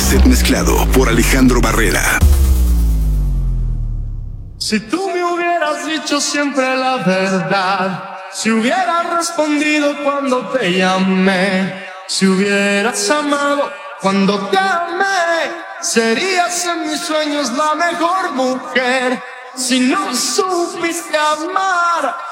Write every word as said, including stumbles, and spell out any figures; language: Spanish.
Cassette mezclado por Alejandro Barrera. Si tú me hubieras dicho siempre la verdad, si hubieras respondido cuando te llamé, si hubieras amado cuando te amé, serías en mis sueños la mejor mujer. Si no supiste amar,